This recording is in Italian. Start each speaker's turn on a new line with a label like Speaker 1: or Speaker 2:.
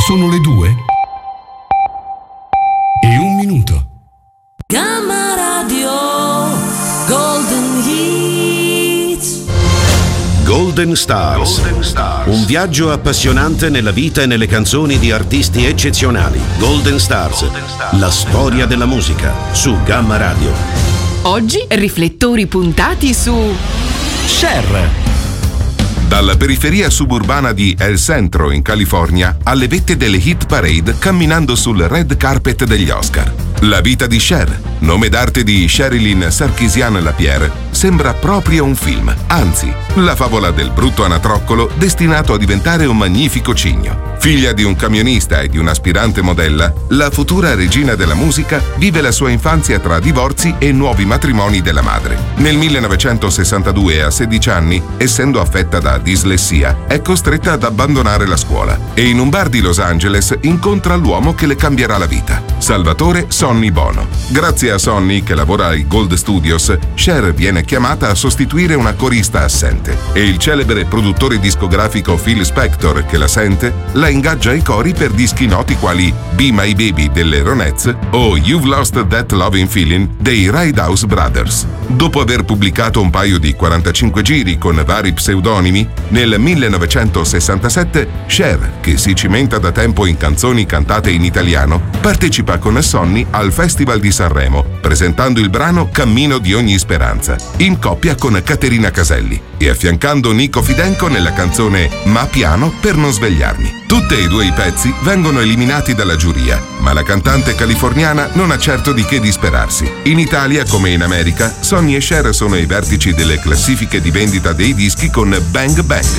Speaker 1: Sono le 2:01.
Speaker 2: Gamma Radio Golden Hits.
Speaker 3: Golden Stars. Un viaggio appassionante nella vita e nelle canzoni di artisti eccezionali. Golden Stars. La storia della musica su Gamma Radio.
Speaker 4: Oggi riflettori puntati su
Speaker 5: Cher.
Speaker 6: Dalla periferia suburbana di El Centro, in California, alle vette delle hit parade camminando sul red carpet degli Oscar. La vita di Cher, nome d'arte di Sherilyn Sarkisian Lapierre, sembra proprio un film, anzi, la favola del brutto anatroccolo destinato a diventare un magnifico cigno. Figlia di un camionista e di un'aspirante modella, la futura regina della musica vive la sua infanzia tra divorzi e nuovi matrimoni della madre. Nel 1962, a 16 anni, essendo affetta da dislessia, è costretta ad abbandonare la scuola e in un bar di Los Angeles incontra l'uomo che le cambierà la vita, Salvatore Sonny Bono. Grazie a Sonny, che lavora ai Gold Studios, Cher viene chiamata a sostituire una corista assente e il celebre produttore discografico Phil Spector, che la sente, la ingaggia ai cori per dischi noti quali Be My Baby delle Ronettes o You've Lost That Loving Feeling dei Ridehouse Brothers. Dopo aver pubblicato un paio di 45 giri con vari pseudonimi, nel 1967 Cher, che si cimenta da tempo in canzoni cantate in italiano, partecipa con Sonny al Festival di Sanremo, presentando il brano Cammino di ogni speranza, in coppia con Caterina Caselli e affiancando Nico Fidenco nella canzone Ma piano per non svegliarmi. Tutti e due i pezzi vengono eliminati dalla giuria, ma la cantante californiana non ha certo di che disperarsi. In Italia, come in America, Sonny e Cher sono ai vertici delle classifiche di vendita dei dischi con Bang Bang.